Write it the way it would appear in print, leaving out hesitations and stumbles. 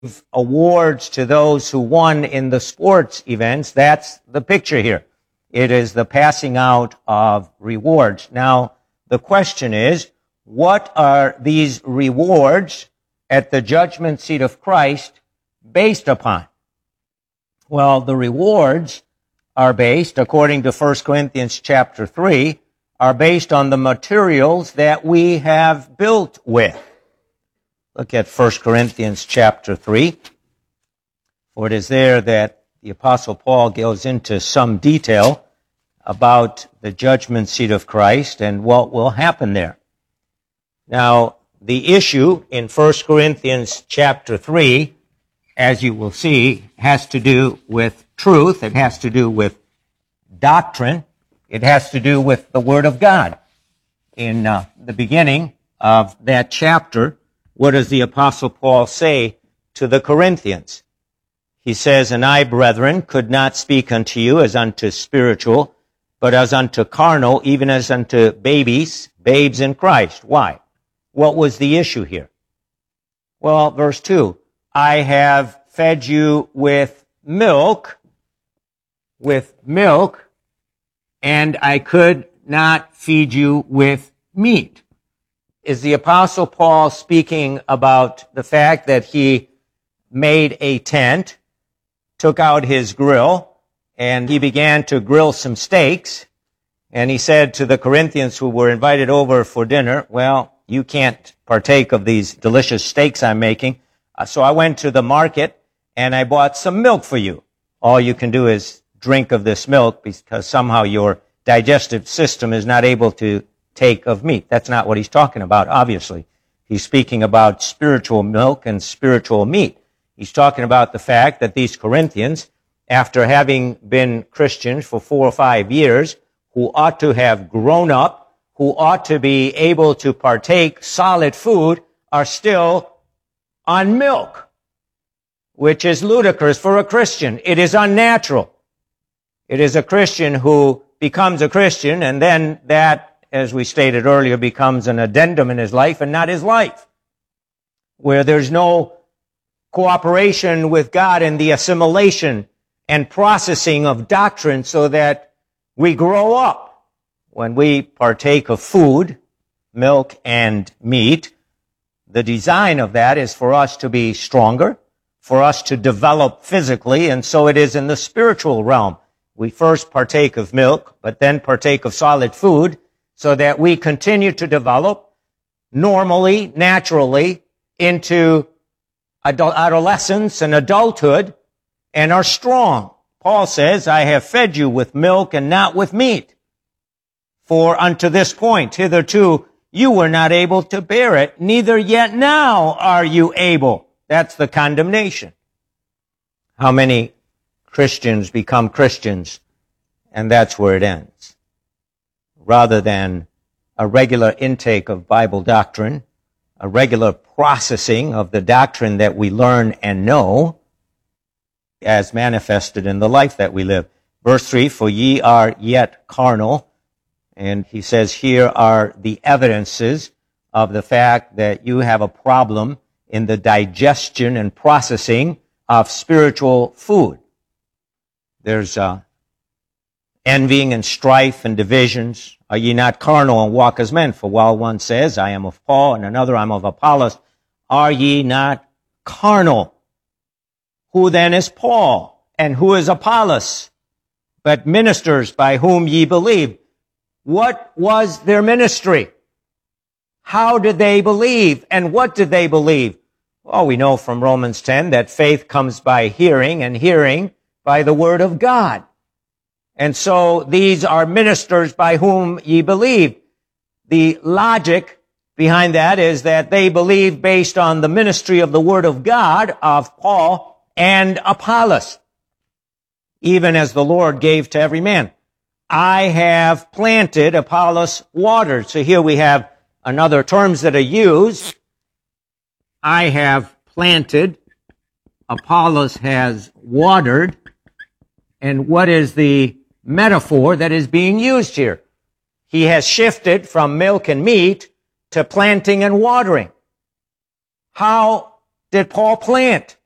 awards to those who won in the sports events. That's the picture here. It is the passing out of rewards. Now, the question is, what are these rewards at the judgment seat of Christ based upon? Well, the rewards are based, according to 1 Corinthians chapter 3, are based on the materials that we have built with. Look at 1 Corinthians chapter 3. For it is there that the Apostle Paul goes into some detail about the judgment seat of Christ and what will happen there. Now, the issue in 1 Corinthians chapter 3, as you will see, has to do with truth. It has to do with doctrine. It has to do with the Word of God. In the beginning of that chapter, what does the Apostle Paul say to the Corinthians? He says, "And I, brethren, could not speak unto you as unto spiritual, but as unto carnal, even as unto babes in Christ." Why? What was the issue here? Well, verse 2, "I have fed you with milk, and I could not feed you with meat." Is the Apostle Paul speaking about the fact that he made a tent, took out his grill, and he began to grill some steaks, and he said to the Corinthians who were invited over for dinner, "Well, you can't partake of these delicious steaks I'm making, so I went to the market and I bought some milk for you. All you can do is drink of this milk because somehow your digestive system is not able to take of meat." That's not what he's talking about, obviously. He's speaking about spiritual milk and spiritual meat. He's talking about the fact that these Corinthians, after having been Christians for 4 or 5 years, who ought to have grown up, who ought to be able to partake solid food, are still on milk, which is ludicrous for a Christian. It is unnatural. It is a Christian who becomes a Christian, and then that, as we stated earlier, becomes an addendum in his life and not his life, where there's no cooperation with God in the assimilation and processing of doctrine so that we grow up. When we partake of food, milk and meat, the design of that is for us to be stronger, for us to develop physically, and so it is in the spiritual realm. We first partake of milk, but then partake of solid food so that we continue to develop normally, naturally, into adolescence and adulthood and are strong. Paul says, "I have fed you with milk and not with meat. For unto this point, hitherto, you were not able to bear it, neither yet now are you able." That's the condemnation. How many Christians become Christians, and that's where it ends? Rather than a regular intake of Bible doctrine, a regular processing of the doctrine that we learn and know, as manifested in the life that we live. Verse 3, "For ye are yet carnal." And he says here are the evidences of the fact that you have a problem in the digestion and processing of spiritual food. There's envying and strife and divisions. "Are ye not carnal and walk as men? For while one says, I am of Paul, and another, I am of Apollos, are ye not carnal? Who then is Paul, and who is Apollos, but ministers by whom ye believe?" What was their ministry? How did they believe, and what did they believe? Well, we know from Romans 10 that faith comes by hearing, and hearing by the word of God. And so these are ministers by whom ye believe. The logic behind that is that they believe based on the ministry of the Word of God, of Paul and Apollos, even as the Lord gave to every man. "I have planted, Apollos watered." So here we have another terms that are used. I have planted, Apollos has watered. And what is the metaphor that is being used here? He has shifted from milk and meat to planting and watering. How did Paul plant?